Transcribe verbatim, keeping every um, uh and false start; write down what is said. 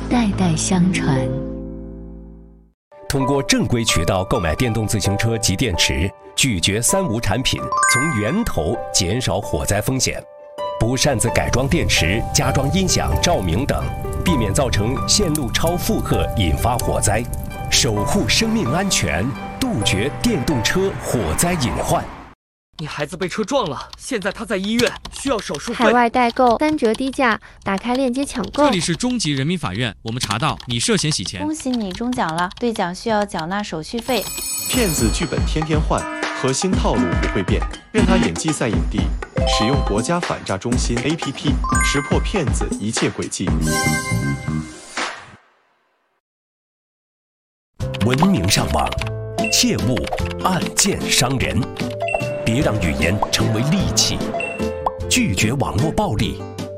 代代相传。 通过正规渠道购买电动自行车及电池，拒绝三无产品，从源头减少火灾风险。不擅自改装电池、加装音响、照明等，避免造成线路超负荷引发火灾，守护生命安全，杜绝电动车火灾隐患。 你孩子被车撞了，现在他在医院，需要手术费。 海外代购三折低价，打开链接抢购。 这里是中级人民法院，我们查到你涉嫌洗钱。 恭喜你中奖了，兑奖需要缴纳手续费。 骗子剧本天天换，核心套路不会变，任他演技赛影帝。使用国家反诈中心 A P P， 识破骗子一切诡计。 文明上网，切勿暗箭伤人。别让语言成为利器，拒绝网络暴力，